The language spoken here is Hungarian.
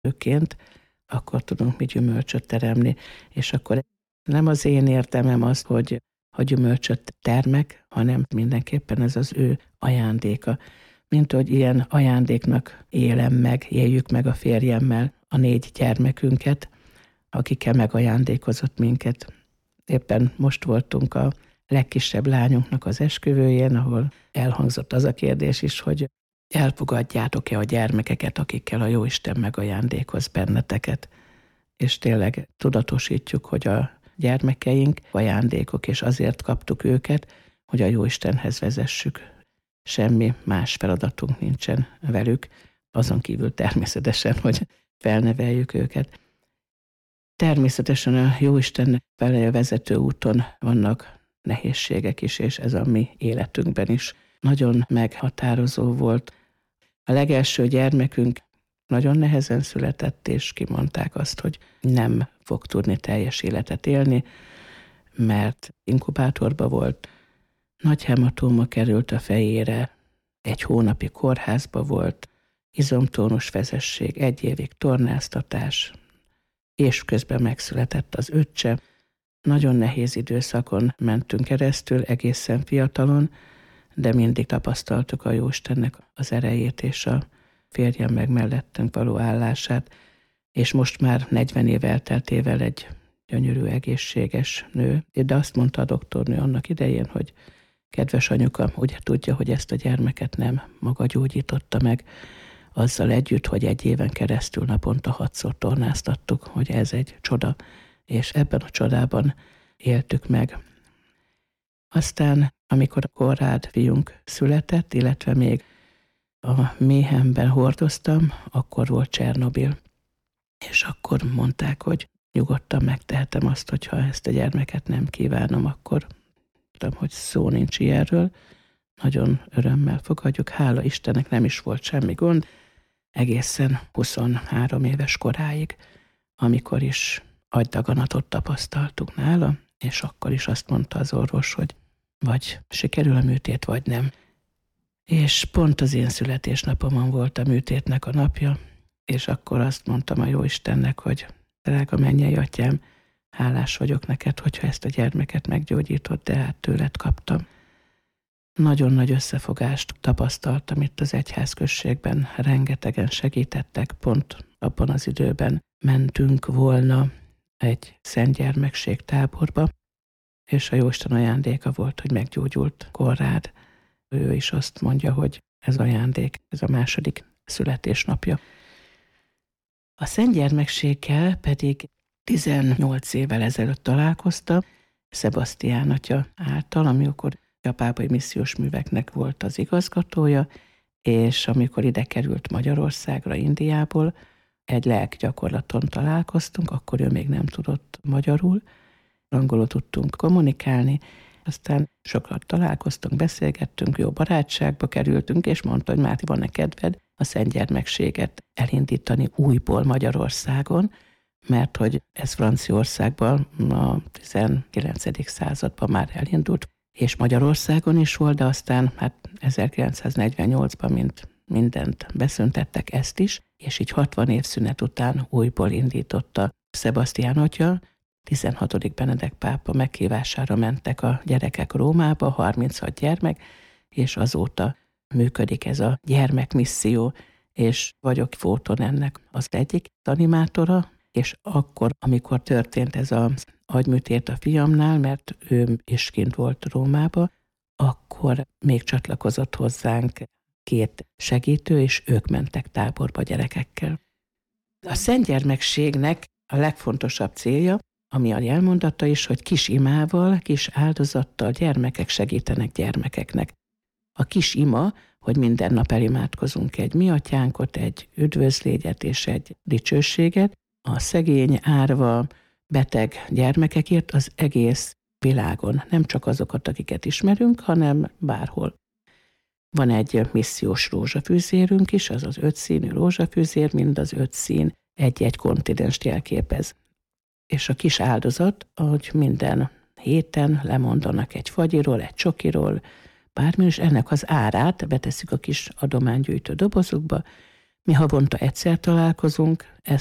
termelőként, akkor tudunk mi gyümölcsöt teremni, és akkor nem az én érdemem az, hogy gyümölcsöt termek, hanem mindenképpen ez az ő ajándéka. Mint hogy ilyen ajándéknak éljük meg a férjemmel a 4 gyermekünket, akikkel megajándékozott minket. Éppen most voltunk a legkisebb lányunknak az esküvőjén, ahol elhangzott az a kérdés is, hogy elfogadjátok-e a gyermekeket, akikkel a Jóisten megajándékoz benneteket. És tényleg tudatosítjuk, hogy a gyermekeink ajándékok, és azért kaptuk őket, hogy a Jóistenhez vezessük. Semmi más feladatunk nincsen velük, azon kívül természetesen, hogy felneveljük őket. Természetesen a Jóisten felé vezető úton vannak nehézségek is, és ez a mi életünkben is nagyon meghatározó volt. A legelső gyermekünk nagyon nehezen született, és kimondták azt, hogy nem fog tudni teljes életet élni, mert inkubátorba volt, nagy hematóma került a fejére, 1 hónapi kórházba volt, izomtónus vezesség, 1 évig tornáztatás, és közben megszületett az öccse. Nagyon nehéz időszakon mentünk keresztül, egészen fiatalon, de mindig tapasztaltuk a Jóistennek az erejét és a férjem meg mellettünk való állását, és most már 40 év elteltével egy gyönyörű, egészséges nő. De azt mondta a doktornő annak idején, hogy kedves anyuka, ugye tudja, hogy ezt a gyermeket nem maga gyógyította meg, azzal együtt, hogy 1 éven keresztül naponta 6-szor tornáztattuk, hogy ez egy csoda, és ebben a csodában éltük meg. Aztán, amikor a Konrád fiunk született, illetve még a méhemben hordoztam, akkor volt Csernobil. És akkor mondták, hogy nyugodtan megtehetem azt, hogyha ezt a gyermeket nem kívánom, akkor tudom, hogy szó nincs ilyenről. Nagyon örömmel fogadjuk, hála Istennek nem is volt semmi gond, egészen 23 éves koráig, amikor is agydaganatot tapasztaltuk nála, és akkor is azt mondta az orvos, hogy vagy sikerül a műtét, vagy nem. És pont az én születésnapomon volt a műtétnek a napja, és akkor azt mondtam a Jóistennek, hogy drága mennyei atyám, hálás vagyok neked, hogyha ezt a gyermeket meggyógyított, de hát tőled kaptam. Nagyon nagy összefogást tapasztaltam itt az egyházközségben, rengetegen segítettek, pont abban az időben mentünk volna egy szentgyermekség táborba, és a Jóisten ajándéka volt, hogy meggyógyult Konrád. Ő is azt mondja, hogy ez ajándék, ez a 2. születésnapja. A szentgyermekséggel pedig 18 évvel ezelőtt találkoztam, Sebastián atya által, amikor a pápai missziós műveknek volt az igazgatója, és amikor ide került Magyarországra, Indiából, egy lelkgyakorlaton találkoztunk, akkor ő még nem tudott magyarul, angolul tudtunk kommunikálni, aztán sokat találkoztunk, beszélgettünk, jó barátságba kerültünk, és mondta, hogy Máté, van-e kedved a szentgyermekséget elindítani újból Magyarországon, mert hogy ez Franciaországban a 19. században már elindult, és Magyarországon is volt, de aztán 1948-ban mindent beszüntettek, ezt is, és így 60 év szünet után újból indította Sebastián atya. 16. Benedek pápa meghívására mentek a gyerekek Rómába, 36 gyermek, és azóta működik ez a gyermekmisszió, és vagyok Fóton ennek az egyik animátora, és akkor, amikor történt ez az agyműtét a fiamnál, mert ő is kint volt Rómába, akkor még csatlakozott hozzánk 2 segítő, és ők mentek táborba gyerekekkel. A szentgyermekségnek a legfontosabb célja, ami a jelmondata is, hogy kis imával, kis áldozattal gyermekek segítenek gyermekeknek. A kis ima, hogy minden nap elimádkozunk egy mi atyánkot, egy üdvözlégyet és egy dicsőséget, a szegény, árva, beteg gyermekekért az egész világon, nem csak azokat, akiket ismerünk, hanem bárhol. Van egy missziós rózsafűzérünk is, az 5 színű rózsafűzér, mind az 5 szín egy-egy kontinenst jelképez. És a kis áldozat, ahogy minden héten lemondanak egy fagyiról, egy csokiról, bármi, és ennek az árát betesszük a kis adománygyűjtő dobozukba, Mi havonta egyszer találkozunk,